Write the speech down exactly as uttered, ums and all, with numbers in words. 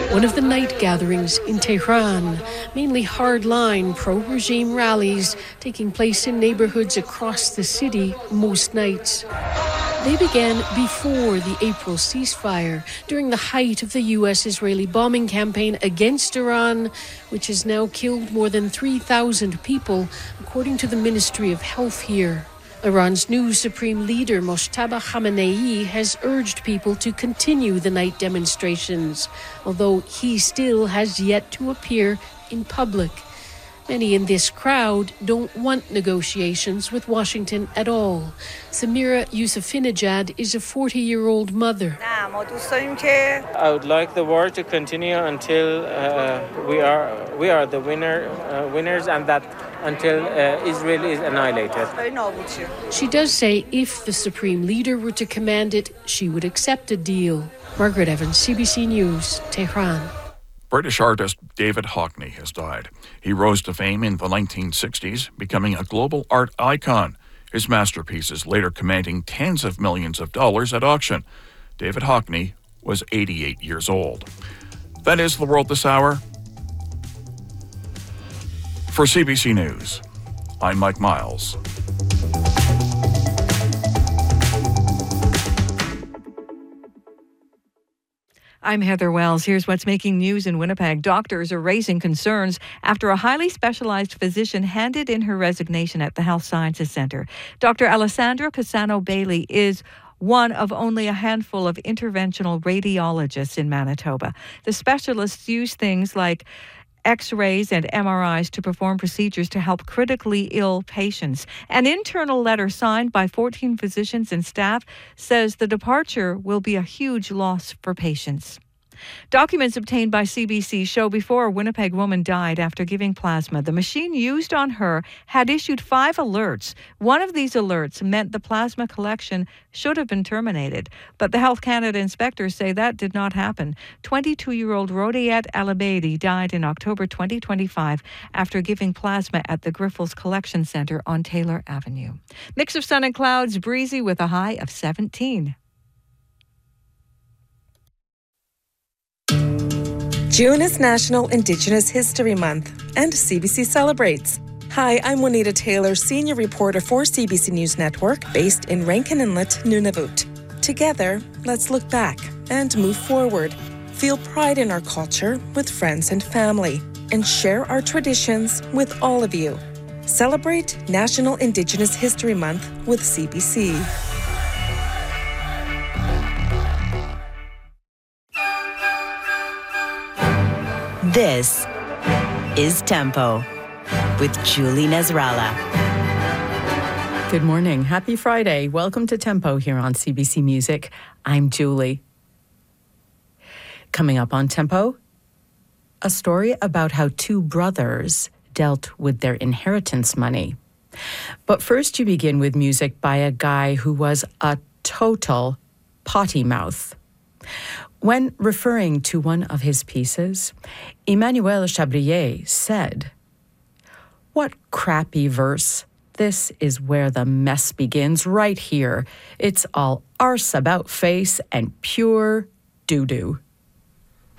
one of the night gatherings in Tehran, mainly hardline pro-regime rallies taking place in neighborhoods across the city most nights. They began before the April ceasefire, during the height of the U S-Israeli bombing campaign against Iran, which has now killed more than three thousand people, according to the Ministry of Health here. Iran's new supreme leader, Mojtaba Khamenei, has urged people to continue the night demonstrations, although he still has yet to appear in public. Many in this crowd don't want negotiations with Washington at all. Samira Yusufinejad is a forty-year-old mother. I would like the war to continue until uh, we are we are the winner uh, winners, and that until uh, Israel is annihilated. She does say if the supreme leader were to command it, she would accept a deal. Margaret Evans, C B C News, Tehran. British artist David Hockney has died. He rose to fame in the nineteen sixties, becoming a global art icon, his masterpieces later commanding tens of millions of dollars at auction. David Hockney was eighty-eight years old. That is the world this hour. For C B C News, I'm Mike Miles. I'm Heather Wells. Here's what's making news in Winnipeg. Doctors are raising concerns after a highly specialized physician handed in her resignation at the Health Sciences Centre. Doctor Alessandra Cassano-Bailey is one of only a handful of interventional radiologists in Manitoba. The specialists use things like X-rays and M R Is to perform procedures to help critically ill patients. An internal letter signed by fourteen physicians and staff says the departure will be a huge loss for patients. Documents obtained by C B C show before a Winnipeg woman died after giving plasma, the machine used on her had issued five alerts. One of these alerts meant the plasma collection should have been terminated. But the Health Canada inspectors say that did not happen. twenty-two-year-old Rodiette Alabadi died in October twenty twenty-five after giving plasma at the Griffles Collection Centre on Taylor Avenue. Mix of sun and clouds, breezy with a high of seventeen. June is National Indigenous History Month, and C B C celebrates. Hi, I'm Juanita Taylor, senior reporter for C B C News Network, based in Rankin Inlet, Nunavut. Together, let's look back and move forward, feel pride in our culture with friends and family, and share our traditions with all of you. Celebrate National Indigenous History Month with C B C. This is Tempo with Julie Nasrallah. Good morning. Happy Friday. Welcome to Tempo here on C B C Music. I'm Julie. Coming up on Tempo, a story about how two brothers dealt with their inheritance money. But first you begin with music by a guy who was a total potty mouth. When referring to one of his pieces, Emmanuel Chabrier said, "What crappy verse. This is where the mess begins, right here. It's all arse about face and pure doo-doo."